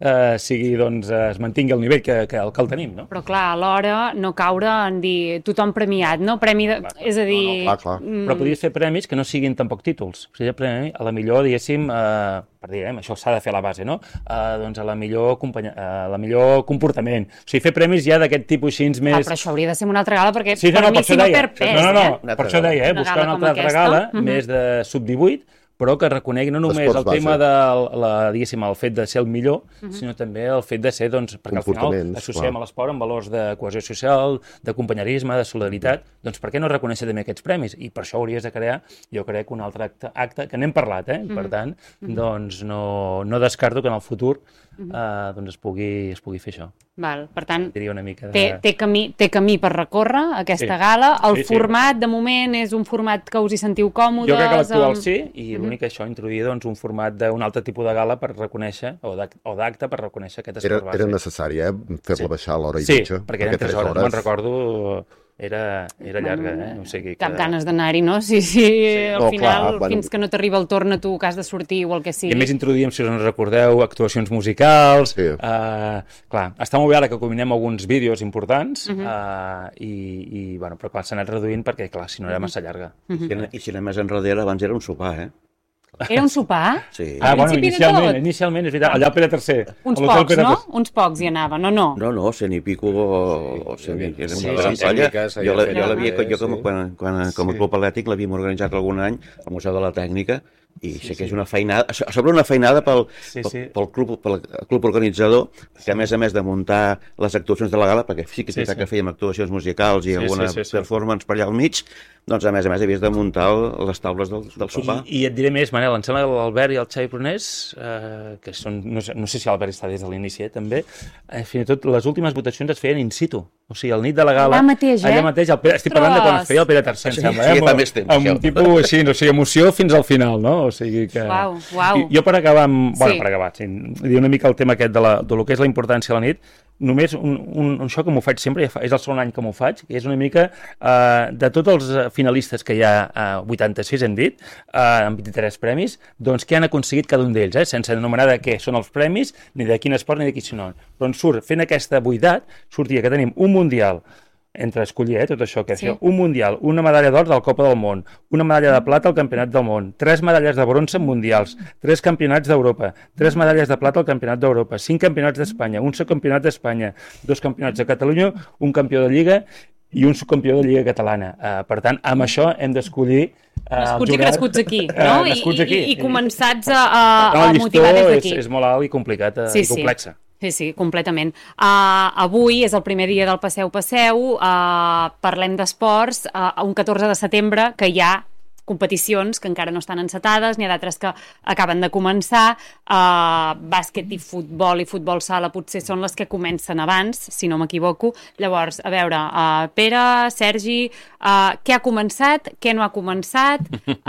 eh, sigui, doncs, es mantingui el nivell que, que, el, que el tenim, no? Però clar, alhora no caure en dir tothom premiat, no? Premi de... Clar, és a dir... No, no, clar, clar. Mm... Però podries fer premis que no siguin tampoc títols. O sigui, premi, a la millor, diguéssim, eh, per dir, eh, això s'ha de fer a la base, no? Eh, doncs a la millor, companya, a la millor comportament. O sigui, fer premis ja d'aquest tipus així més... Ah, però això hauria de ser una altra gala, perquè sí, no, per no, mi per si no deia. perd pes, no, no, no, eh? per això deia, eh? Una Buscar gala una com altra aquesta. gala, Uh-huh. més de sub divuit, però que reconegui no només Esports el tema base. de la, diguéssim, el fet de ser el millor, uh-huh. sinó també el fet de ser, doncs, perquè al final Comportaments, associem clar. a l'esport amb valors de cohesió social, de companyerisme, de solidaritat, doncs per què no reconèixer també aquests premis? I per això hauries de crear, jo crec, un altre acte, acte que n'hem parlat, eh? Per tant, doncs no, no descarto que en el futur eh, doncs es pugui, es pugui fer això. Val, per tant, Diria una mica de... té, té, camí, té camí per recórrer aquesta Sí. gala. El Sí, sí. format, de moment, és un format que us hi sentiu còmodes. Jo crec que l'actual amb- sí, i l'únic que això introduïa doncs, un format d'un altre tipus de gala per reconèixer, o d'ac- o d'acte per reconèixer aquest Era, esport base. era necessari, eh? Fer-la Sí. baixar a l'hora i Sí, mitja. perquè eren tres hores, me'n recordo, era, era llarga, eh? O sigui que... Cap ganes d'anar-hi, no? Sí, sí, al No, final, clar, bueno. fins que no t'arriba el torn a tu que has de sortir o el que I sigui. a més introduïm, si us en recordeu, actuacions musicals. Sí. Uh, clar, està molt bé ara que combinem alguns vídeos importants, uh -huh. uh, i, i, bueno, però clar, s'ha anat reduint perquè, clar, si no era massa llarga. I si, I si anem més enrere, abans era un sopar, eh? Era un sopar? Sí. Ah, bueno, principi de inicialment, tot. inicialment, és veritat, allà al Pere tercer. Uns a l'hotel pocs, Pere no? tercer. Uns pocs hi anaven, o no? No, no, cent i pico o, o cent i... Era Sí, una sí, gran sí, colla. tècniques, Jo la- allà jo l'havia, fent, jo com, sí. quan, quan, com a Sí. club atlètic l'havíem organitzat algun any al Museu de la Tècnica, i sí, sé que és una feinada, a sobre una feinada pel, Sí, pel, sí. pel, club, pel club organitzador, que a més a més de muntar les actuacions de la gala, perquè sí que és Sí, veritat sí. que fèiem actuacions musicals i Sí, alguna sí, sí, sí. performance per allà al mig, doncs a més a més havies de muntar el, les taules del, del sopar. I, I et diré més, Manel, em sembla que l'Albert i el Xavi Prunés, eh, que són, no, sé, no sé si l'Albert està des de l'inici, eh, també, eh, fins i tot les últimes votacions es feien in situ. O sigui, el nit de la gala... Allà mateix, eh? Allà mateix, el Pere, estic parlant de quan es feia el Pere tercer, em Sí, sembla, sí, eh? fa Amb- més temps, Amb això. un tipus així, o sigui, emoció fins al final, no? O sigui que... Uau, uau. I, jo per acabar amb... Bueno, Sí. per acabar, sí, dir una mica el tema aquest de, la, de lo que és la importància de la nit, només un, un, un això que m'ho faig sempre, ja fa, és el segon any que m'ho faig, que és una mica eh, de tots els eh, finalistes que hi ha, eh, vuitanta-sis hem dit, eh, amb vint-i-tres premis, doncs què han aconseguit cada un d'ells, eh, sense anomenar de què són els premis, ni de quin esport, ni de quin sinó. Però en surt, fent aquesta buidat, sortia que tenim un mundial, entre escollir, eh, tot això, que Sí. sí. un mundial, una medalla d'or del Copa del Món, una medalla de plata al Campionat del Món, tres medalles de bronze en mundials, tres campionats d'Europa, tres medalles de plata al Campionat d'Europa, cinc campionats d'Espanya, un subcampionat d'Espanya, dos campionats de Catalunya, un campió de Lliga i un subcampió de Lliga Catalana. Uh, per tant, amb això hem d'escollir uh, Nascuts i crescuts aquí, Eh, no? I, nascuts aquí. i, i començats a, a, No, a el motivar des llistó d'aquí. és, és molt alt i complicat uh, Sí, i sí. complexa. Sí, sí, completament. Uh, avui és el primer dia del Passeu Passeu, uh, parlem d'esports, uh, un catorze de setembre que hi ha competicions que encara no estan encetades, n'hi ha d'altres que acaben de començar, uh, bàsquet i futbol i futbol sala potser són les que comencen abans, si no m'equivoco. Llavors, a veure, uh, Pere, Sergi, uh, què ha començat, què no ha començat?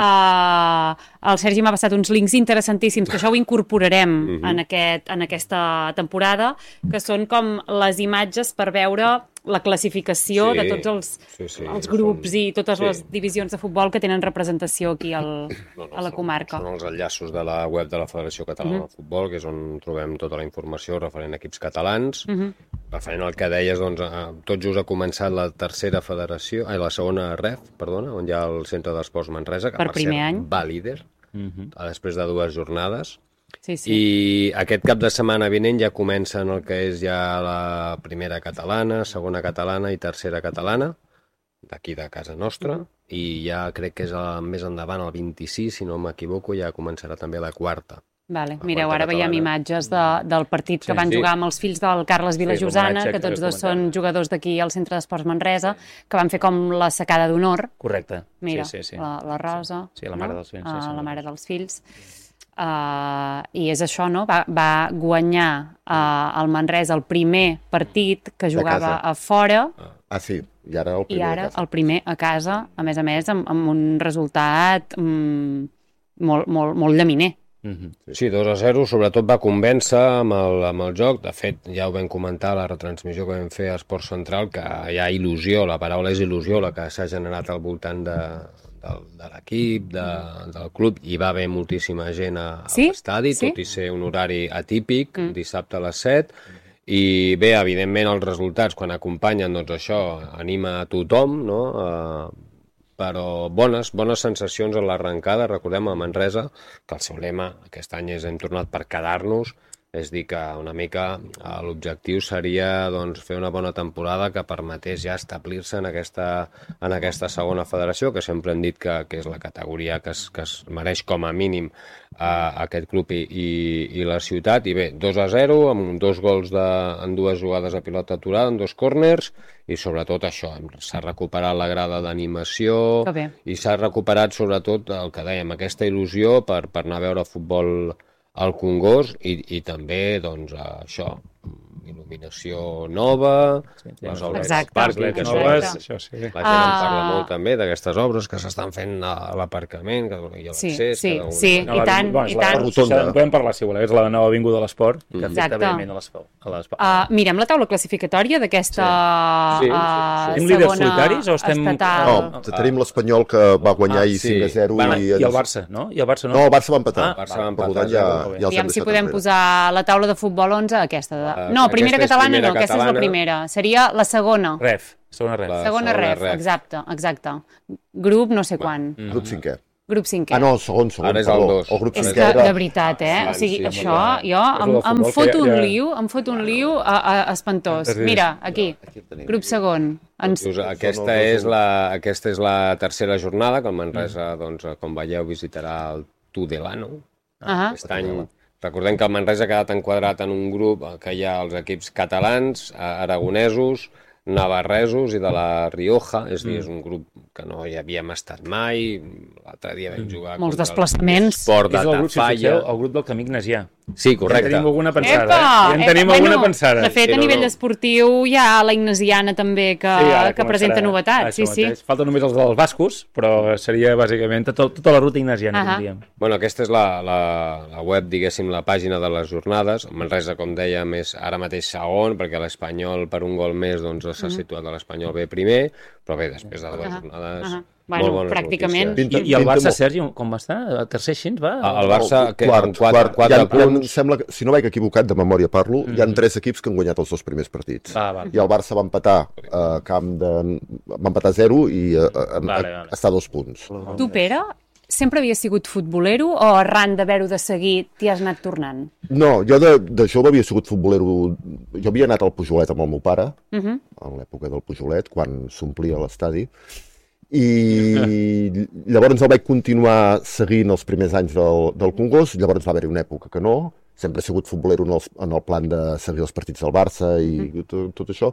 Uh, el Sergi m'ha passat uns links interessantíssims, que això ho incorporarem uh-huh. en, aquest, en aquesta temporada, que són com les imatges per veure la classificació Sí, de tots els, sí, sí, els grups són- i totes sí. les divisions de futbol que tenen representació aquí al, No, no, a la són- comarca. Són els enllaços de la web de la Federació Catalana Mhm. de Futbol, que és on trobem tota la informació referent a equips catalans. Mhm. Referent al que deies, doncs, eh, tot just ha començat la tercera federació, ai, la segona R E F, perdona, on hi ha el Centre d'Esports Manresa, que Per primer cert, any. va líder, Mhm. després de dues jornades. Sí, sí. I aquest cap de setmana vinent ja comencen el que és ja la primera catalana, segona catalana i tercera catalana, d'aquí de casa nostra, i ja crec que és el, més endavant, el vint-i-sis, si no m'equivoco, ja començarà també la quarta. Vale. La Mireu, quarta ara veiem catalana. imatges de, del partit que Sí, van sí. jugar amb els fills del Carles Vilajosana, l'homenatge que que tots dos comentava. són jugadors d'aquí al Centre d'Esports Manresa, que van fer com la secada d'honor. Correcte. Mira, sí, sí, sí. La, la Rosa. Sí, la mare dels fills, sí, Ah, sí. la mare dels fills. Uh, I és això, no? Va, va guanyar uh, el Manresa el primer partit que jugava casa. a fora Ah, sí, i ara el i primer. ara de casa. el primer a casa, a més a més, amb, amb un resultat mm, molt, molt, molt llaminer. Mhm. Sí, dos a zero, sobretot va convèncer amb el, amb el joc. De fet, ja ho vam comentar a la retransmissió que vam fer a Esport Central, que hi ha il·lusió, la paraula és il·lusió, la que s'ha generat al voltant de, del, de l'equip, de, del club, hi va haver moltíssima gent a, a Sí? l'estadi, Sí? tot i ser un horari atípic, Mm. dissabte a les set, i bé, evidentment els resultats quan acompanyen, doncs això anima a tothom, no? Uh, però bones, bones sensacions en l'arrencada. Recordem a Manresa que el seu lema aquest any és hem tornat per quedar-nos, és dir que una mica eh, l'objectiu seria doncs, fer una bona temporada que permetés ja establir-se en aquesta, en aquesta segona federació, que sempre hem dit que, que és la categoria que es, que es mereix com a mínim eh, aquest club i, i, i la ciutat. I bé, dos a zero, amb dos gols de, en dues jugades a pilota aturada, en dos córners, i sobretot això, s'ha recuperat la grada d'animació Que bé. i s'ha recuperat sobretot el que dèiem, aquesta il·lusió per, per anar a veure futbol al Congost i, i també doncs, això, il·luminació nova, Sí, sí, les sí. obres Exacte, del parc, que exacte. són, noves, la això sí. gent en Ah. parla molt també d'aquestes obres que s'estan fent a l'aparcament que i a Sí, l'accés. sí, cada una- sí. No, I la- tant, bueno, és i la- tant. Rotonda. En podem parlar, si voleu, és la nova avinguda de l'esport, que afecta Exacte. evidentment a l'esport. A l'esport. Uh, mirem la taula classificatòria d'aquesta Sí. Sí, sí, sí. uh, Estem líders segona solitaris o estem- estatal. No, tenim l'Espanyol que va guanyar Ah, i sí. cinc a zero. Van- i, I el Barça, no? I el Barça no? No, el Barça va empatar. Ah, Barça va Per empatar, tant, ja, molt bé. ja els hem Aviam si deixat podem enrere. posar la taula de futbol onze, aquesta. De... Uh, No, primera aquesta és catalana primera no, aquesta és la catalana. primera. Seria la segona. Ref, segona ref. La- Segona segona ref, ref. exacte, exacte. Grup no sé quan. Grup cinquè. Grup cinquè. Ah, no, segon, segon. Ara és el perdó. dos. El grup És cinquè que, era... de veritat, eh? Sí, O sigui, sí, això, molt jo em, És el em futbol fot que un ja- liu, em fot un liu a, a, espantós. Sí. Mira, aquí, grup segon. Ens... Dius, aquesta, Són els és dos la, aquesta és la tercera jornada, que el Manresa, doncs, com veieu, visitarà el Tudelano. Ah, Aquest any, recordem que el Manresa ha quedat enquadrat en un grup que hi ha els equips catalans, eh, aragonesos, navarresos i de la Rioja, és a dir, és un grup que no hi havíem estat mai, l'altre dia vam jugar Molts contra el desplaçaments. Esport És de el grup, si us Tafalla. fixeu, el grup del Camí Ignasià. Sí, Ja correcte. tenim alguna pensada, Epa! eh? Ja en tenim Epa, alguna bueno, pensada. De fet, Sí, a no, nivell no. esportiu hi ha la Ignasiana també que, ara que presenta començarà novetats. Sí, això sí. mateix. Falten només els dels bascos, però seria bàsicament tot, tota la ruta ignasiana, Ahà. que diríem. Bueno, aquesta és la, la, la web, diguéssim, la pàgina de les jornades. Manresa, com dèiem, és ara mateix segon, perquè l'Espanyol, per un gol més, doncs s'ha situat a l'Espanyol B primer, però bé, després de dues Ahà, jornades, ahà. molt Bueno, bones pràcticament. notícies. Pinta- I, I el pinta Barça, molt. Sergi, com va estar? El tercer així va? El Barça, que quart, amb quatre, quart. quatre Hi ha, punts... Em sembla que, si no vaig equivocat, de memòria parlo, hi ha tres equips que han guanyat els dos primers partits. Va, va. I el Barça va empatar a camp de... va empatar a zero i a, a, Vale, a, vale. està a dos punts. Tu, Pere, sempre havies sigut futbolero o arran d'haver-ho de seguir t'hi has anat tornant? No, jo de, de jove havia sigut futbolero... Jo havia anat al Pujolet amb el meu pare, Uh -huh. en l'època del Pujolet, quan s'omplia l'estadi, i llavors el vaig continuar seguint els primers anys del, del Congost, llavors va haver-hi una època que no, sempre he sigut futbolero en el, en el plan de seguir els partits del Barça i tot, tot això,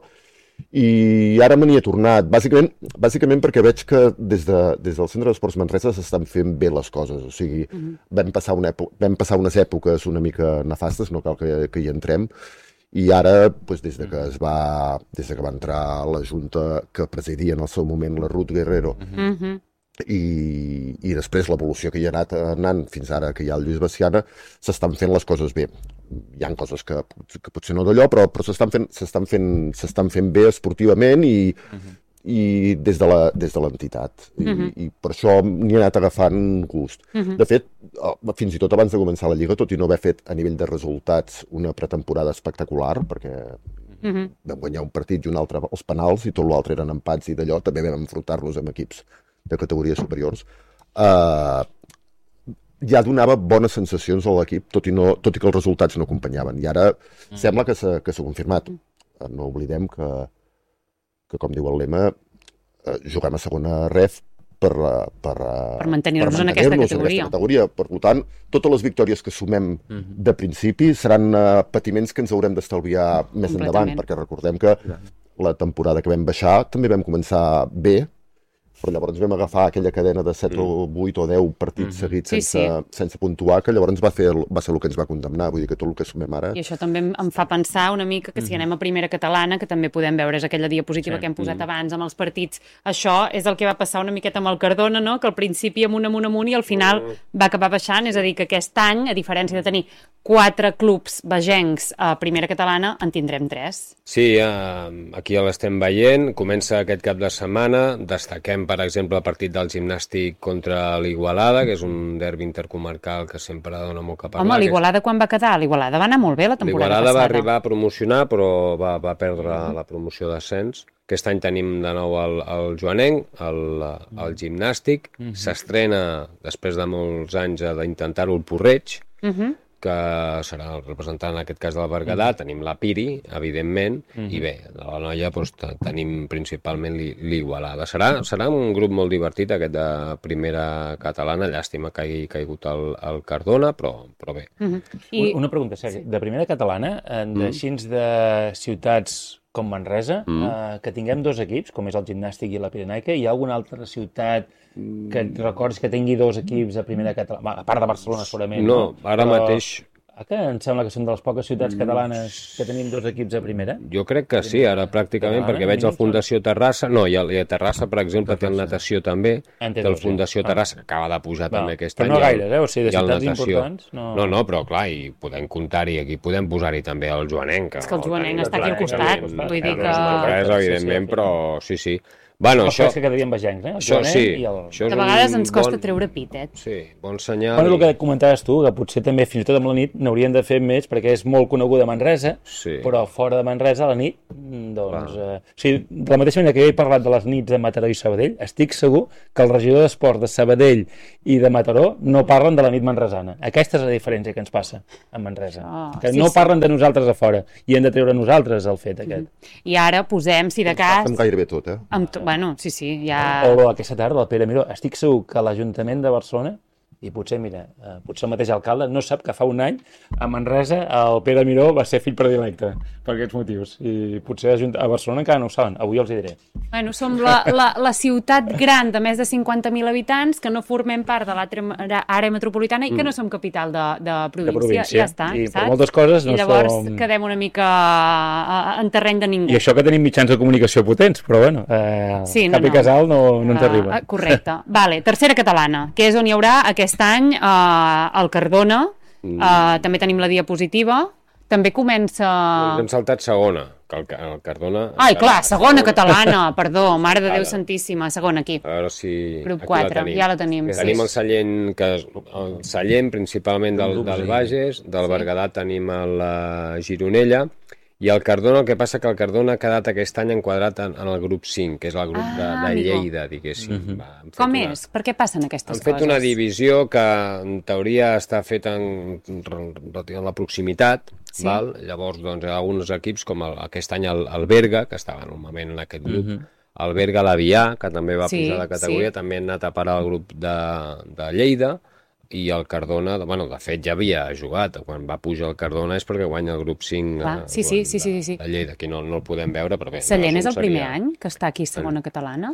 i ara me n'hi he tornat, bàsicament, bàsicament perquè veig que des, de, des del Centre d'Esports Manresa s'estan fent bé les coses, o sigui, vam, passar una època, vam passar unes èpoques una mica nefastes, no cal que, que hi entrem, i ara, doncs, des de que es va, des de que va entrar la Junta que presidia en el seu moment la Ruth Guerrero, Uh -huh. i, i després l'evolució que hi ha anat anant fins ara que hi ha el Lluís Baciana, s'estan fent les coses bé. Hi ha coses que, que potser no d'allò, però, però s'estan fent, s'estan fent, s'estan fent bé esportivament i, i des de la, des de l'entitat. I, I per això n'hi he anat agafant gust. De fet, eh, fins i tot abans de començar la Lliga, tot i no haver fet a nivell de resultats una pretemporada espectacular, perquè Uh -huh. vam guanyar un partit i un altre els penals i tot l'altre eren empats i d'allò, també vam enfrontar-nos amb equips de categories superiors, uh, ja donava bones sensacions a l'equip, tot, i no, tot i que els resultats no acompanyaven. I ara mm. sembla que s'ha que s'ha confirmat. No oblidem que, que, com diu el lema, eh, juguem a segona ref per, uh, per, uh, Per mantenir-nos en aquesta mantenir-nos categoria. categoria. Per tant, totes les victòries que sumem Mhm. de principi seran uh, patiments que ens haurem d'estalviar més endavant, Completament. perquè recordem que la temporada que vam baixar també vam començar bé, però llavors vam agafar aquella cadena de set o vuit o deu partits seguits Sí, sense, sí. sense puntuar, que llavors va, fer, va ser el que ens va condemnar. Vull dir que tot el que sumem ara... I això també em- em fa pensar una mica que si anem a primera catalana, que també podem veure, és aquella diapositiva Sí. que hem posat abans amb els partits, això és el que va passar una miqueta amb el Cardona, no? Que al principi amunt, amunt, amunt i al final va acabar baixant, és a dir, que aquest any, a diferència de tenir quatre clubs vegencs a primera catalana, en tindrem tres. Sí, eh, aquí l'estem veient, comença aquest cap de setmana, destaquem per exemple, el partit del Gimnàstic contra l'Igualada, que és un derbi intercomarcal que sempre dona molt que parlar. Home, l'Igualada quan va quedar? L'Igualada va anar molt bé la temporada passada. L'Igualada va passada. arribar a promocionar, però va, va perdre la promoció d'ascens. Aquest any tenim de nou el, el Joanenc, el, el Gimnàstic. Mm -hmm. S'estrena, després de molts anys d'intentar-ho, el Porreig, mm -hmm. que serà el representant, en aquest cas, del Berguedà. Mm. Tenim la Piri, evidentment, mm. i bé, de la noia doncs, tenim principalment l'Igualada. Serà, serà un grup molt divertit, aquest de primera catalana. Llàstima que hagi caigut el, el Cardona, però, però bé. Mm -hmm. I... Una pregunta, Sergi. De primera catalana, de així mm. de ciutats com Manresa, mm. eh, que tinguem dos equips, com és el Gimnàstic i la Pirenaica, hi ha alguna altra ciutat que et records que tingui dos equips a primera catalana, a part de Barcelona segurament, no? No, ara Però... mateix... Que em sembla que són de les poques ciutats catalanes que tenim dos equips a primera. Jo crec que sí, ara pràcticament, perquè veig el Fundació Terrassa, no, i a, i a Terrassa, per exemple, té el Natació també, del Fundació Terrassa, que acaba de pujar també aquest any. Però no gaire, eh? O sigui, de ciutats importants... No, no, però clar, i podem comptar-hi, aquí podem posar-hi també el Joanenc. És que el Joanenc està aquí al costat, vull dir que... Res, evidentment, però sí, sí. Bueno, això... això... que quedarien vegencs, eh? El això sí. I el... Això de vegades ens costa bon... treure pit, eh? Sí, bon senyal. Bueno, el que comentaves tu, que potser també fins i tot amb la nit n'haurien de fer més, perquè és molt coneguda Manresa, sí. Però fora de Manresa, a la nit, doncs... Eh... O sigui, de la mateixa manera que he parlat de les nits de Mataró i Sabadell, estic segur que el regidor d'Esport de Sabadell i de Mataró no parlen de la nit manresana. Aquesta és la diferència que ens passa a Manresa. Oh, que sí, no sí. parlen de nosaltres a fora, i hem de treure nosaltres el fet aquest. Mm. I ara posem, si de cas... Fem gairebé tot, eh? Amb to... Bueno, sí, sí, ja... O aquesta tarda, el Pere Miró. Estic segur que l'Ajuntament de Barcelona, i potser, mira, eh, potser el mateix alcalde, no sap que fa un any a Manresa el Pere Miró va ser fill predilecte per aquests motius. I potser a Barcelona encara no ho saben. Avui els hi diré. Bueno, som la, la, la ciutat gran de més de cinquanta mil habitants, que no formem part de l'àrea metropolitana i que no som capital de, de, província. de província. Ja està, I saps? per moltes coses no I llavors som... quedem una mica en terreny de ningú. I això que tenim mitjans de comunicació potents, però bueno, eh, sí, no, cap i no. casal no, no ens arriba. Uh, correcte. Vale, tercera catalana, que és on hi haurà aquest any uh, el Cardona, uh, també tenim la diapositiva, també comença... Hem saltat segona, que el, el Cardona... Ai, clar, segona catalana, perdó, mare de Déu santíssima, segona aquí. A veure si... Grup quatre, ja la tenim. Que tenim el Sallent, que és el Sallent principalment del, del Bages, del Berguedà tenim la Gironella, i el Cardona, el que passa que el Cardona ha quedat aquest any enquadrat en, en el grup cinc, que és el grup ah, de, de Lleida, diguéssim. Mm -hmm. Va, Com una... és? Per què passen aquestes han coses? Han fet una divisió que en teoria està feta en, en la proximitat, sí. Val? Llavors doncs, hi ha alguns equips com el, aquest any el, el Berga, que estava normalment en aquest grup, mm -hmm. el Berga l'Avià, que també va sí, pujar de categoria, sí. també han anat a parar el grup de, de Lleida, i el Cardona, bueno, de fet ja havia jugat, quan va pujar el Cardona és perquè guanya el grup cinc ah, sí, sí, sí, sí, sí. de Lleida, aquí no, no el podem veure, però bé. Sallent no, és el seria... primer any que està aquí segona catalana?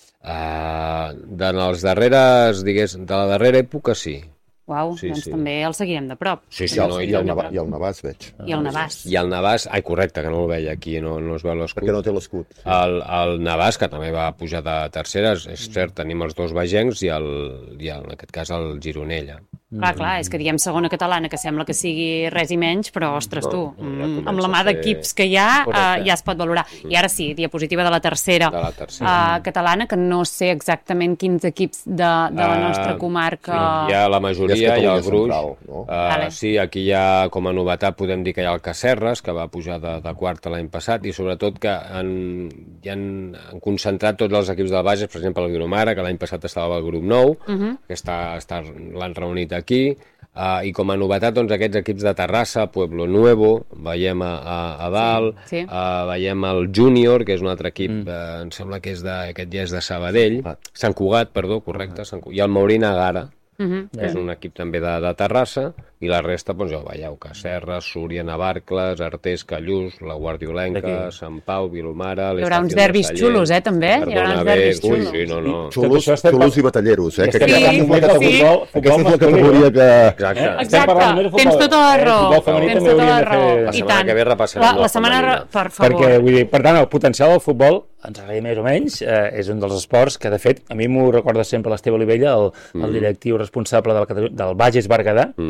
Uh, de les darreres, digués, de la darrera època sí. Uau, sí, doncs sí. també el seguirem de prop. Sí, sí, I el, no, i, el Navàs, I el Navàs veig. I el Navàs. I el Navàs, ai, correcte, que no el veia aquí, no, no es veu l'escut. Perquè no té l'escut. Sí. El, el Navàs, que també va pujar de terceres, és cert, tenim els dos bagencs i, el, i el, en aquest cas el Gironella. Clar, clar, és que diem segona catalana, que sembla que sigui res i menys, però, ostres, tu, no, ja amb la mà ser... d'equips que hi ha, uh, ja es pot valorar. Mm. I ara sí, diapositiva de la tercera, de la tercera. Uh, catalana, que no sé exactament quins equips de, de la nostra comarca... Sí, hi ha la majoria, hi ha el gruix. Central, no? uh, vale. Sí, aquí hi ha, com a novetat, podem dir que hi ha el Casserres, que va pujar de, de quarta l'any passat, i sobretot que han, ja han, han concentrat tots els equips del Bages, per exemple, el Gromara, que l'any passat estava al grup nou, uh -huh. que està, està, l'han reunit aquí, uh, i com a novetat doncs, aquests equips de Terrassa, Pueblo Nuevo, veiem a, a, a dalt, sí, sí. Uh, veiem el Júnior, que és un altre equip, mm. uh, em sembla que és de, aquest ja és de Sabadell, Sant Cugat, perdó, correcte, Sant Cugat, i el Maurina Gara, uh-huh. que és un equip també de, de Terrassa, i la resta, doncs ja ho veieu, Casserres, Súria, Navarcles, Artés, Callús, la Guardiolenca, Sant Pau, Vilomara... Hi haurà uns derbis xulos, eh, també? Hi haurà uns derbis xulos. Sí, no, no. Xulos, xulos i batalleros, eh? Sí, que sí, sí. Aquesta és la categoria que... Exacte. Exacte, tens tota la raó. Tens tota la raó. La setmana que ve repassarem la setmana, per favor. Perquè, vull dir, per tant, el potencial del futbol, ens agrada més o menys, eh, és un dels esports que, de fet, a mi m'ho recorda sempre l'Esteve Olivella, el, el directiu responsable del, del Bages Berguedà, mm. perquè només són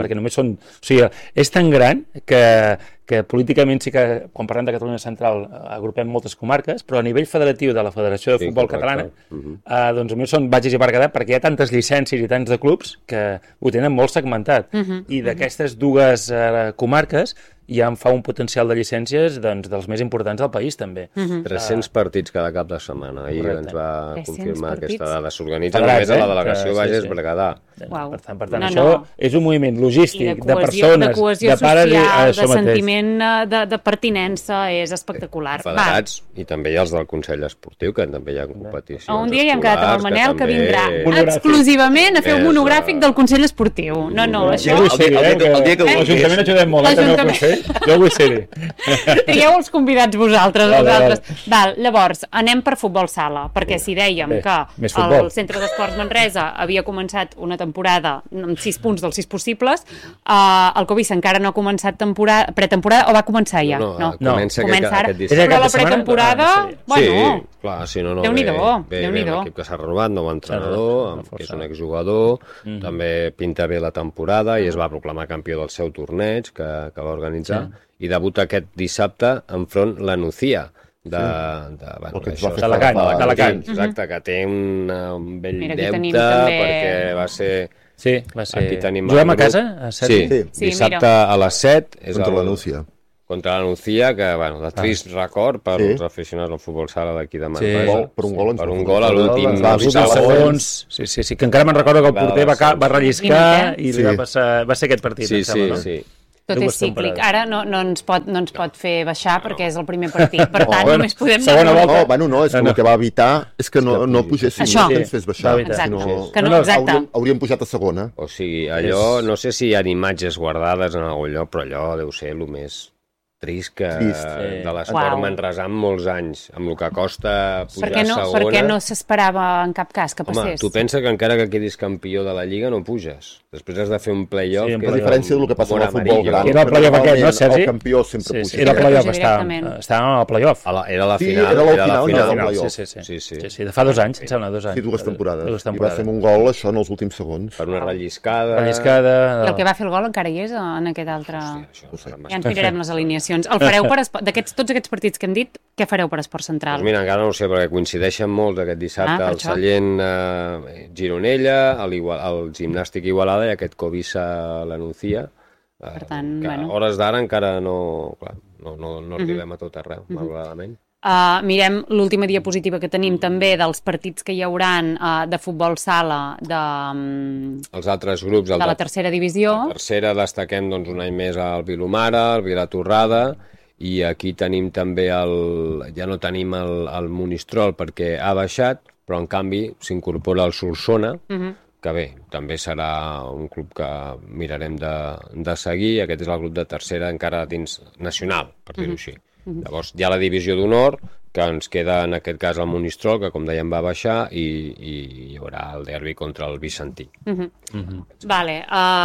són... O sigui, és tan gran que, que políticament sí que, quan parlem de Catalunya Central, agrupem moltes comarques, però a nivell federatiu de la Federació de Sí, Futbol correcte. Catalana, Mhm. eh, doncs a mi són Bages i Berguedà, perquè hi ha tantes llicències i tants de clubs que ho tenen molt segmentat. I d'aquestes dues eh, comarques ja em fa un potencial de llicències doncs, dels més importants del país, també. tres-cents partits cada cap de setmana. Ahir Correcte. ens va tres-cents confirmar partits? aquesta dada. S'organitza Federats, només a la eh? delegació Sí, Bages sí. Berguedà. Uau. Per tant, per tant No, això no. és un moviment logístic, I de de, cohesió, persones, de cohesió de pares, i social, això de mateix. sentiment eh, de, de pertinença, és espectacular. Federats, i també hi ha els del Consell Esportiu, que també hi ha competicions Va. Un dia hi hem quedat amb el escolars, Manel, que, també- vindrà Monogràfic. exclusivament a fer un És, monogràfic eh, del Consell Esportiu. No, no, Jo això... vull ser-hi, el dia eh? que- el dia que que vulguis. l'Ajuntament ajudem molt, eh? també al L'Ajuntament. Consell. Jo vull ser-hi. Trieu els convidats vosaltres. Vale, vosaltres. Val, llavors, anem per futbol sala, perquè si dèiem Bé, que més futbol. el Centre d'Esports Manresa havia començat una temporada amb sis punts dels sis possibles, eh, el Covisa encara no ha començat temporada, pretemporada, o va començar ja? No, No. comença, aquest, Comença ara. aquest És dissabte. Però aquest la de setmana? pretemporada, Ah, no sé. bueno... Sí, clar, si no, no, Déu-n'hi-do, bé, bé, bé Déu-n'hi-do. l'equip que s'ha renovat, nou entrenador, amb, que és un reforçat. exjugador, també pinta bé la temporada i es va proclamar campió del seu torneig que, que va organitzar, i debuta aquest dissabte enfront la Nucía, de, de, bueno, El que ens això, va fer D'Alacant, fora fa- d'Alacant. Exacte, que té un, un vell Mira, aquí deute tenim també- perquè va ser... Sí, va ser... Aquí tenim Juguem el a grup. casa? A set? Sí, Sí. Sí, dissabte mira. a les set. És Contra el, la Núcia. Contra la Nucía, que, bueno, de trist record per Sí. als aficionats del futbol sala d'aquí de Sí. Manresa. Gol, per un gol ens Per va un fotre. gol a l'últim Ens Va, va als avisar últims la segons... Sí, sí, sí, que encara me'n recordo que el Va, porter va, ca- va Quin relliscar net, i li Sí. va passar... Va ser aquest partit, Sí, em sí, sembla, no? sí. Tot Dues és cíclic. temporades. Ara no, no, ens pot, no ens pot fer baixar perquè és el primer partit. Per tant, bueno, només podem... segona anar- volta. No, bueno, no, és que No, no. el que va evitar és que no, no pugéssim, Això. no ens fes baixar. Va evitar. Exacte. sinó- Que no, No, no, exacte. Hauríem, hauríem pujat a segona. O sigui, allò, no sé si hi ha imatges guardades en algun lloc, però allò deu ser el més trist que Trist. de Uau. l'esport manresà en molts anys, amb el que costa pujar Per què no, a per segona. què no s'esperava en cap cas que Home, passés? tu pensa que encara que quedis campió de la Lliga no puges. Després has de fer un play-off. Sí, en que A és diferència un del que passa amb el humor futbol amarillo. gran. Era el playoff aquest, no, Sergi? El campió sempre Sí, puja. sí, era el Sempre playoff, puja estàvem, directament. estàvem al playoff. A la, era la Sí, final. era la final, la ja final. del playoff. Sí, sí, sí. Sí, sí. sí, sí. De fa dos anys, em sembla, dos anys. Sí, dues temporades. Dues I va temporades. fer un gol, això, en els últims segons. Per una relliscada. Relliscada... I el que va fer el gol encara hi és en aquest altre... Hòstia, això serà Ja ens mirarem les alineacions. El fareu per espo- d'aquests tots aquests partits que hem dit, què fareu per Esport Central? Doncs mira, encara no ho sé, perquè coincideixen molt aquest dissabte Ah, per el això. Sallent eh, Gironella, el, Igual, el Gimnàstic Igualada i aquest Covisa la Nucia. Eh, Per tant, que bueno. a hores d'ara encara no, clar, no, no, no arribem a tot arreu, malauradament. Uh, mirem l'última diapositiva que tenim també dels partits que hi hauran uh, de futbol sala de, um, Els altres grups, el de la tercera divisió. la tercera destaquem doncs, un any més el Vilomara, el Vilatorrada, i aquí tenim també el... ja no tenim el, el Monistrol perquè ha baixat, però en canvi s'incorpora el Solsona, uh -huh. que bé, també serà un club que mirarem de, de seguir. Aquest és el grup de tercera encara dins nacional, per dir-ho uh -huh. així. Uh -huh. Llavors hi ha la divisió d'honor, que ens queda en aquest cas el Monistrol, que com dèiem va baixar, i, i hi haurà el derbi contra el Vicentí. Uh -huh. Uh -huh. Vale,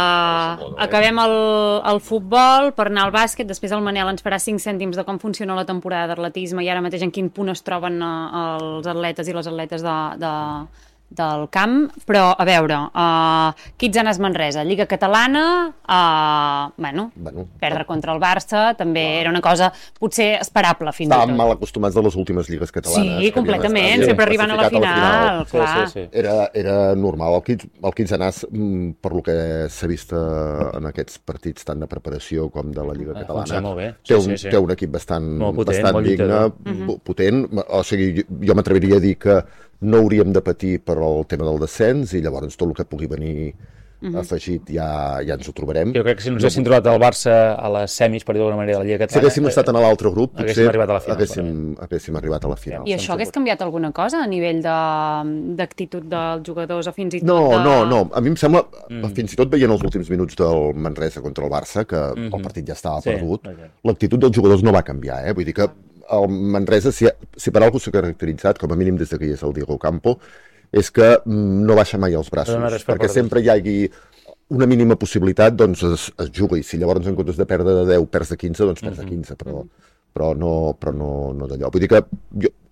uh, acabem el, el futbol per anar al bàsquet. Després el Manel ens farà cinc cèntims de com funciona la temporada d'atletisme i ara mateix en quin punt es troben uh, els atletes i les atletes de, de, del camp. Però, a veure, uh, Quitzanes Manresa, Lliga Catalana, uh, bueno, Bueno, perdre contra el Barça també era una cosa potser esperable fins i estàvem tot. mal acostumats de les últimes lligues catalanes. Sí, que havien completament, estat sempre arribant a la final, Sí, clar. sí, sí. Era, era normal. El, Quins, el Quinzenàs, mm, per lo que s'ha vist eh, en aquests partits tant de preparació com de la Lliga funciona Catalana, molt bé. té, Sí, un, sí, sí. té un equip bastant, Molt potent, bastant molt digne, lluitador. mm-hmm. potent. O sigui, jo, jo m'atreviria a dir que no hauríem de patir per el tema del descens i llavors tot el que pugui venir afegit ja, ja ens ho trobarem. Jo crec que si no ens haguessin trobat el Barça a les semis, per dir-ho d'alguna manera, de la Lliga Si Catalana... haguéssim estat en l'altre grup, haguéssim potser arribat a la final, haguéssim, haguéssim arribat a la final. I això hagués canviat alguna cosa a nivell de- d'actitud dels jugadors o fins i tot No, de... no, no. A mi em sembla, mm. fins i tot veient els últims minuts del Manresa contra el Barça, que mm-hmm. el partit ja estava Sí, perdut, vaja. l'actitud dels jugadors no va canviar, eh? Vull dir que el Manresa, si, si per alguna cosa s'ha caracteritzat, com a mínim des que hi és el Diego Campo, és que mm, no baixa mai els braços, No, no, res per perquè perdut. sempre hi hagi una mínima possibilitat, doncs es, es juga, i si llavors en comptes de perdre de deu perds de quinze, doncs perds de quinze, però, però no, però no, no d'allò. Vull dir que jo,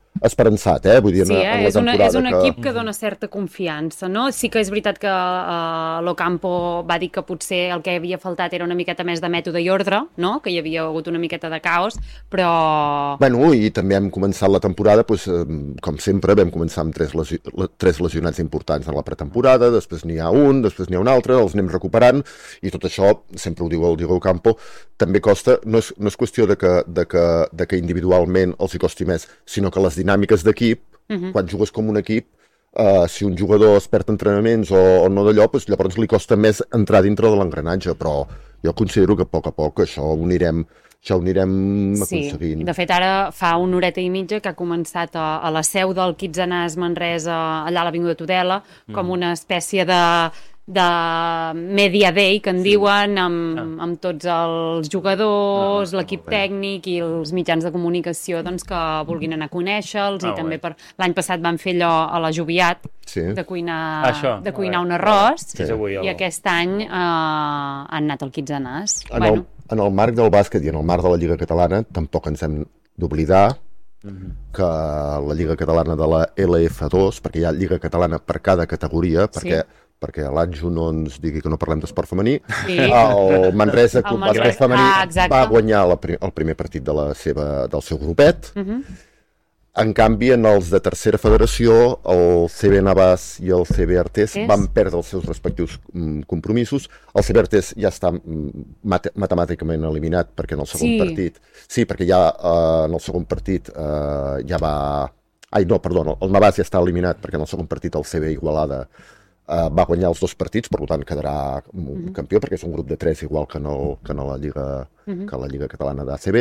esperançat, eh? Vull dir, Sí, en, eh? en la és, una, és un que... equip que dona certa confiança, no? Sí que és veritat que uh, l'Ocampo va dir que potser el que havia faltat era una miqueta més de mètode i ordre, no? Que hi havia hagut una miqueta de caos, però... Bueno, i també hem començat la temporada, doncs, com sempre, vam començar amb tres, lesi tres lesionats importants en la pretemporada, després n'hi ha un, després n'hi ha un altre, els anem recuperant, i tot això, sempre ho diu el Diego Ocampo, també costa, no és, no és qüestió de que, de, que, de que individualment els hi costi més, sinó que les dinàmiques d'equip, uh-huh. quan jugues com un equip, uh, si un jugador es perd entrenaments o, o no d'allò, doncs llavors li costa més entrar dintre de l'engranatge, però jo considero que a poc a poc això ho anirem, això ho anirem aconseguint. Sí, de fet ara fa una horeta i mitja que ha començat a, a la seu del Kitzenàs Manresa, allà a l'Avinguda Tudela, mm. com una espècie de... de Media Day, que en sí. diuen, amb, ah. amb tots els jugadors, ah, l'equip tècnic i els mitjans de comunicació doncs, que vulguin anar a conèixer-los, ah, i també per l'any passat van fer allò a la Joviat, sí. de cuinar, Això. de cuinar un arròs, sí. i aquest any eh, han anat al Kitzenàs. En, bueno. el, en el marc del bàsquet i en el marc de la Lliga Catalana tampoc ens hem d'oblidar uh-huh. que la Lliga Catalana de la L F dos, perquè hi ha Lliga Catalana per cada categoria, perquè sí. perquè l'Anjo no ens digui que no parlem d'esport femení, sí. el Manresa Club Bàsquet Femení ah, va guanyar la, el primer partit de la seva, del seu grupet. Uh-huh. En canvi, en els de tercera federació, el C B Navàs i el C B Artés és? van perdre els seus respectius mm, compromisos. El C B Artés ja està mat matemàticament eliminat, perquè en el segon sí. partit... Sí, perquè ja uh, en el segon partit uh, ja va... Ai, no, perdó, el Navàs ja està eliminat, perquè en el segon partit el C B Igualada Uh, va guanyar els dos partits, per tant quedarà uh-huh. campió, perquè és un grup de tres igual que en, el, que en la Lliga, uh-huh. que la Lliga Catalana d'A C B.